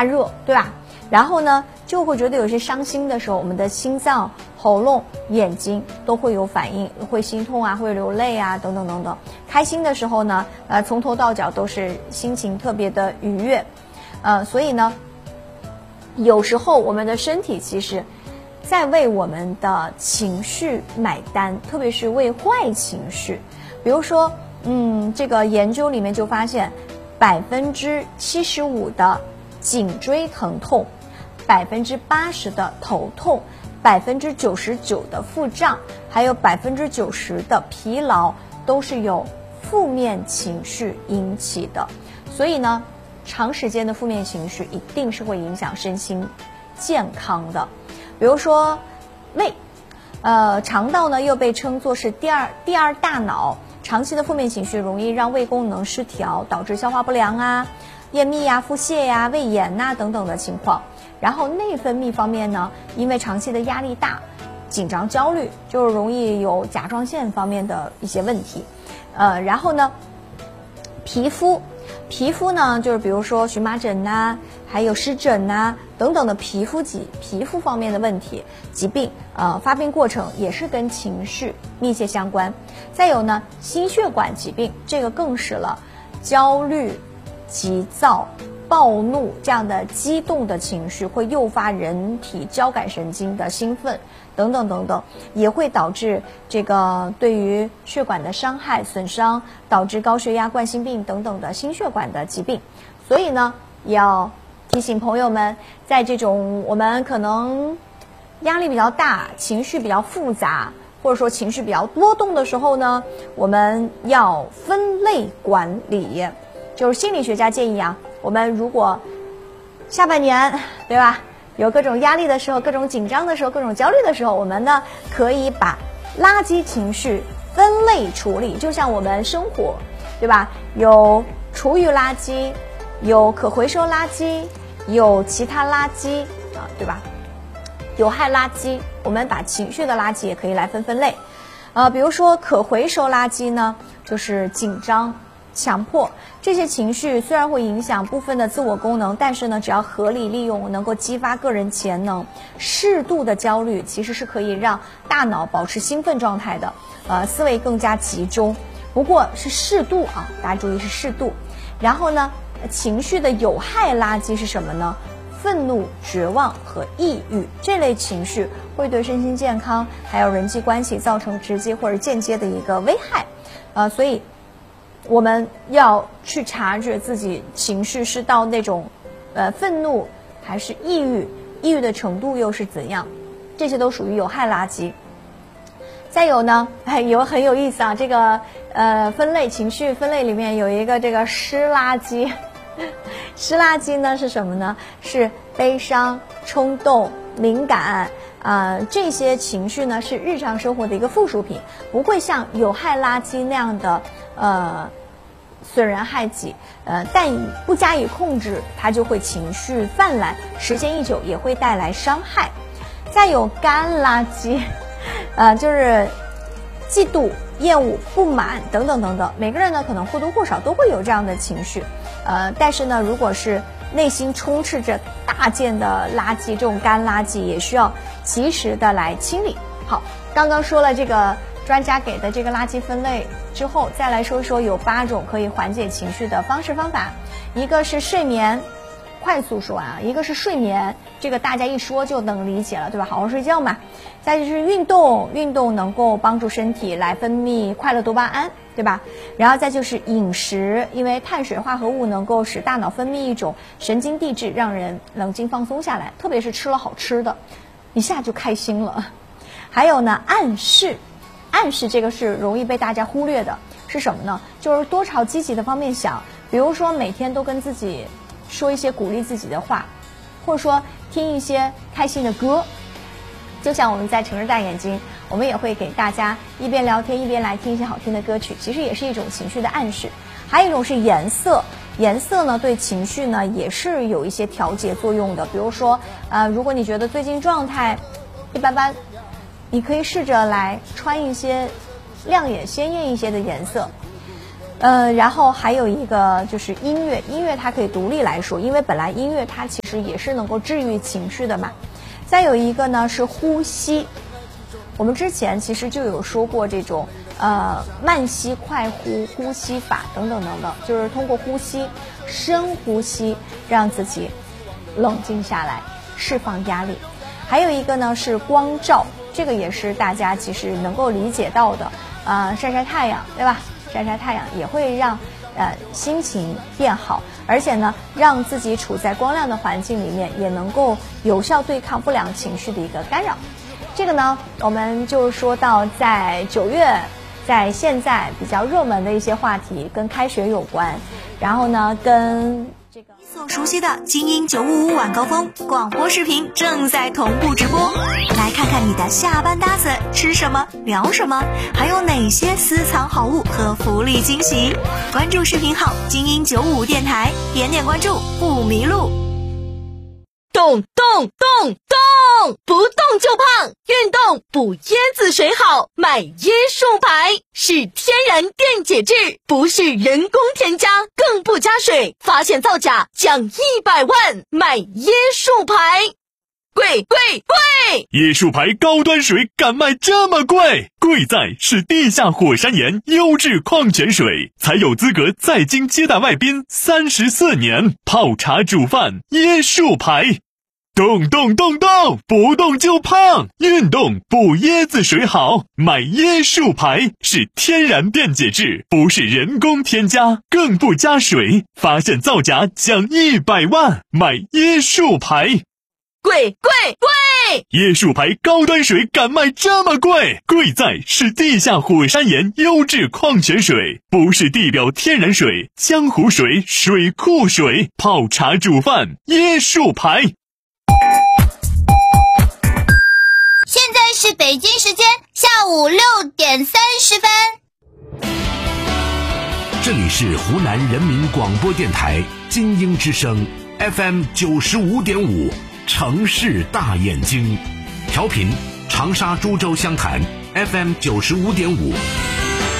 发热，对吧？然后呢，就会觉得有些伤心的时候，我们的心脏、喉咙、眼睛都会有反应，会心痛啊，会流泪啊，等等等等。开心的时候呢，从头到脚都是心情特别的愉悦，所以呢，有时候我们的身体其实在为我们的情绪买单，特别是为坏情绪。比如说，这个研究里面就发现，75%的颈椎疼痛，80%的头痛，99%的腹胀，还有90%的疲劳，都是由负面情绪引起的。所以呢，长时间的负面情绪一定是会影响身心健康的。比如说胃，肠道呢又被称作是第二大脑，长期的负面情绪容易让胃功能失调，导致消化不良啊、便秘啊、腹泻呀、胃炎呐等等的情况。然后内分泌方面呢，因为长期的压力大、紧张、焦虑，就容易有甲状腺方面的一些问题。然后呢，皮肤呢，就是比如说荨麻疹呐，还有湿疹呐等等的皮肤方面的问题、疾病，发病过程也是跟情绪密切相关。再有呢，心血管疾病，这个更是了，焦虑、急躁、暴怒这样的激动的情绪会诱发人体交感神经的兴奋，等等等等，也会导致这个对于血管的伤害损伤，导致高血压、冠心病等等的心血管的疾病。所以呢，要提醒朋友们，在这种我们可能压力比较大、情绪比较复杂，或者说情绪比较波动的时候呢，我们要分类管理。就是心理学家建议啊，我们如果下半年，对吧，有各种压力的时候、各种紧张的时候、各种焦虑的时候，我们呢可以把垃圾情绪分类处理。就像我们生活，对吧，有厨余垃圾，有可回收垃圾，有其他垃圾啊，对吧？有害垃圾，我们把情绪的垃圾也可以来分类。比如说可回收垃圾呢，就是紧张、强迫这些情绪虽然会影响部分的自我功能，但是呢，只要合理利用，能够激发个人潜能。适度的焦虑其实是可以让大脑保持兴奋状态的，思维更加集中。不过是适度啊，大家注意是适度。然后呢，情绪的有害垃圾是什么呢？愤怒、绝望和抑郁这类情绪会对身心健康还有人际关系造成直接或者间接的一个危害。所以我们要去察觉自己情绪是到那种愤怒还是抑郁，抑郁的程度又是怎样，这些都属于有害垃圾。再有呢，很有意思啊，这个情绪分类里面有一个这个湿垃圾。湿垃圾呢是什么呢？是悲伤、冲动、敏感这些情绪呢是日常生活的一个附属品，不会像有害垃圾那样的损人害己，但不加以控制，它就会情绪泛滥，时间一久也会带来伤害。再有干垃圾，就是嫉妒、厌恶、不满等等等等，每个人呢可能或多或少都会有这样的情绪，但是呢，如果是内心充斥着大件的垃圾，这种干垃圾也需要及时的来清理。好，刚刚说了这个专家给的这个垃圾分类之后，再来说说有8种可以缓解情绪的方式方法。一个是睡眠，快速说啊，一个是睡眠，这个大家一说就能理解了，对吧？好好睡觉嘛。再就是运动，运动能够帮助身体来分泌快乐多巴胺，对吧？然后再就是饮食，因为碳水化合物能够使大脑分泌一种神经递质，让人冷静放松下来，特别是吃了好吃的，一下就开心了。还有呢，暗示这个是容易被大家忽略的，是什么呢？就是多朝积极的方面想，比如说每天都跟自己说一些鼓励自己的话，或者说听一些开心的歌。就像我们在城市大眼睛，我们也会给大家一边聊天一边来听一些好听的歌曲，其实也是一种情绪的暗示。还有一种是颜色，颜色呢对情绪呢也是有一些调节作用的。比如说如果你觉得最近状态一般般，你可以试着来穿一些亮眼鲜艳一些的颜色。 然后还有一个就是音乐，音乐它可以独立来说，因为本来音乐它其实也是能够治愈情绪的嘛。再有一个呢是呼吸，我们之前其实就有说过这种慢吸快呼呼吸法等等等等，就是通过呼吸深呼吸让自己冷静下来，释放压力。还有一个呢是光照，这个也是大家其实能够理解到的，晒晒太阳，对吧？晒晒太阳也会让心情变好，而且呢让自己处在光亮的环境里面，也能够有效对抗不良情绪的一个干扰。这个呢我们就说到在9月，在现在比较热门的一些话题跟开学有关，然后呢跟这个所熟悉的精英955晚高峰广播视频正在同步直播，来看看你的下班搭子吃什么聊什么，还有哪些私藏好物和福利惊喜。关注视频号精英955电台，点点关注不迷路。 动动动动，不动就胖，运动补椰子水好，买椰树牌，是天然电解质，不是人工添加，更不加水，发现造假奖100万，买椰树牌。贵贵贵！ 椰树牌高端水敢卖这么贵？贵在是地下火山岩优质矿泉水，才有资格在京接待外宾34年，泡茶煮饭椰树牌。动动动动，不动就胖，运动补椰子水好，买椰树牌，是天然电解质，不是人工添加，更不加水，发现造假奖100万，买椰树牌。 贵贵贵！ 椰树牌高端水敢卖这么贵？贵在是地下火山岩优质矿泉水，不是地表天然水、江湖水、水库水，泡茶煮饭椰树牌。 现在是北京时间下午6点30分。 这里是湖南人民广播电台精英之声 FM 95.5。城市大眼睛，调频长沙株洲湘潭 FM 95.5。